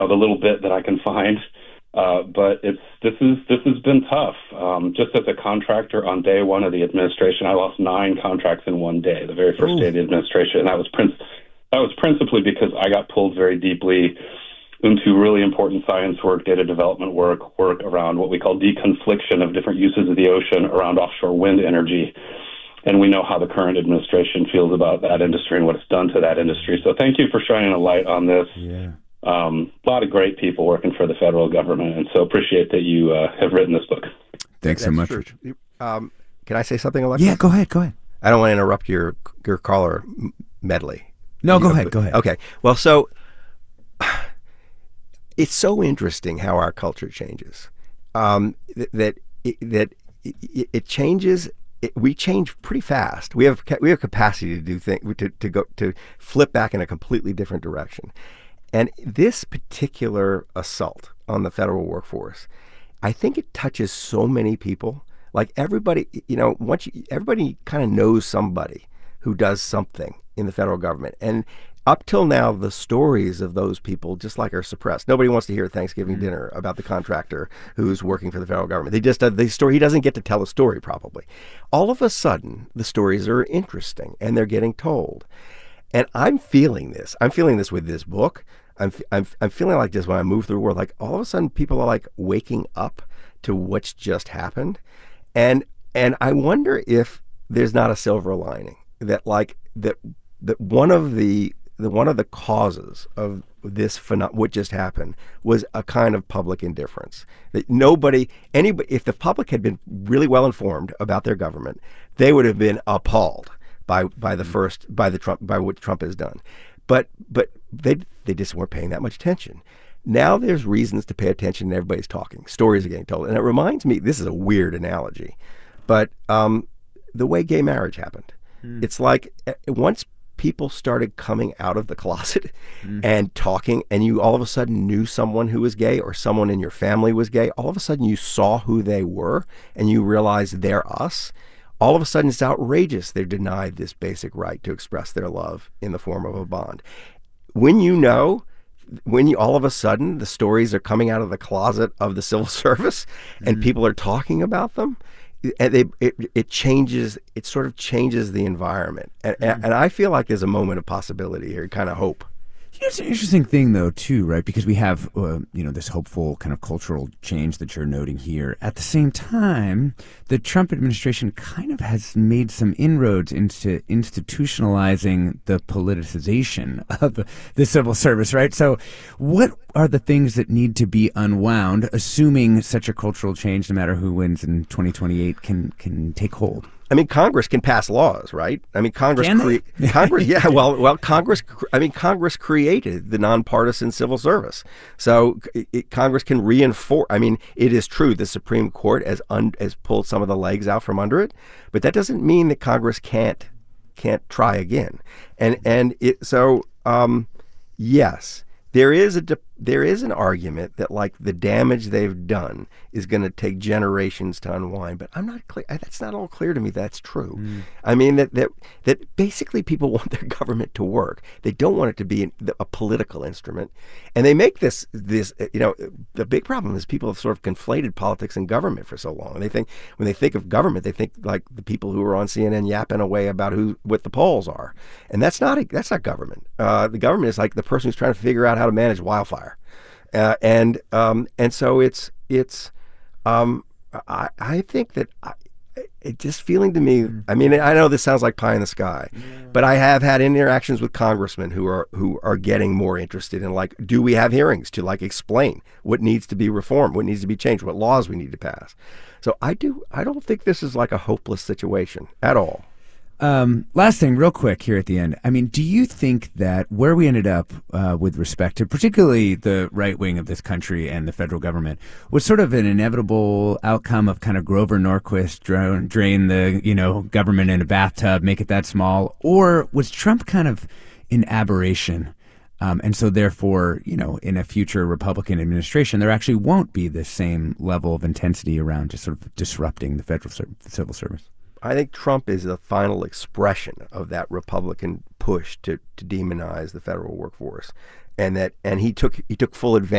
of a little bit that I can find. But this has been tough. Just as a contractor on day one of the administration, I lost 9 contracts in one day, the very first day of the administration. And that was principally because I got pulled very deeply into really important science work, data development work around what we call deconfliction of different uses of the ocean around offshore wind energy. And we know how the current administration feels about that industry and what it's done to that industry. So thank you for shining a light on this. Yeah. A lot of great people working for the federal government, and so appreciate that you have written this book. Thanks so much. Can I say something, Alexis? Yeah, go ahead. I don't want to interrupt your caller medley. No, go ahead. Okay. Well, so it's so interesting how our culture changes. That it changes. We change pretty fast. We have capacity to do things to flip back in a completely different direction. And this particular assault on the federal workforce, I think it touches so many people. Like everybody, everybody kind of knows somebody who does something in the federal government. And up till now, the stories of those people just like are suppressed. Nobody wants to hear at Thanksgiving dinner about the contractor who's working for the federal government. They just the story. He doesn't get to tell a story probably. All of a sudden, the stories are interesting and they're getting told. And I'm feeling this. I'm feeling this with this book. I'm feeling like this when I move through the world. Like all of a sudden, people are like waking up to what's just happened, and I wonder if there's not a silver lining that one of the causes of this what just happened was a kind of public indifference. That if the public had been really well informed about their government, they would have been appalled by what Trump has done. But they just weren't paying that much attention. Now there's reasons to pay attention and everybody's talking. Stories are getting told. And it reminds me, this is a weird analogy, but the way gay marriage happened. It's like once people started coming out of the closet and talking, and you all of a sudden knew someone who was gay or someone in your family was gay, all of a sudden you saw who they were and you realized they're us. All of a sudden, it's outrageous they're denied this basic right to express their love in the form of a bond. When all of a sudden the stories are coming out of the closet of the civil service and people are talking about them, and it sort of changes the environment. And I feel like there's a moment of possibility here, kind of hope. It's an interesting thing, though, too, right? Because we have, this hopeful kind of cultural change that you're noting here. At the same time, the Trump administration kind of has made some inroads into institutionalizing the politicization of the civil service, right? So what are the things that need to be unwound, assuming such a cultural change, no matter who wins in 2028, can take hold? I mean, Congress can pass laws, right? I mean, Congress created the nonpartisan civil service. So Congress can reinforce. I mean, it is true the Supreme Court has pulled some of the legs out from under it, but that doesn't mean that Congress can't try again. Yes, there is an argument that like the damage they've done is going to take generations to unwind, but I'm not clear. That's not all clear to me. That's true. I mean that basically people want their government to work. They don't want it to be a political instrument, and they make this. The big problem is people have sort of conflated politics and government for so long. And when they think of government, they think like the people who are on CNN yapping away about what the polls are, and that's not government. The government is like the person who's trying to figure out how to manage wildfire. And so I think that it just feeling to me, I mean, I know this sounds like pie in the sky, but I have had interactions with congressmen who are getting more interested in like, do we have hearings to like explain what needs to be reformed, what needs to be changed, what laws we need to pass. So I don't think this is like a hopeless situation at all. Last thing, real quick here at the end. I mean, do you think that where we ended up with respect to particularly the right wing of this country and the federal government was sort of an inevitable outcome of kind of Grover Norquist drain the government in a bathtub, make it that small, or was Trump kind of an aberration? And so therefore, in a future Republican administration, there actually won't be the same level of intensity around just sort of disrupting the federal civil service. I think Trump is the final expression of that Republican push to demonize the federal workforce. and he took full advantage